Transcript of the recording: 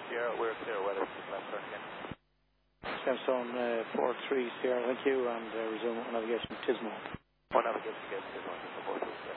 Sierra, we're clear weather, left turn again. Gemstone 43 Sierra, thank you, and resume navigation Tismo. Navigation again, Tismo,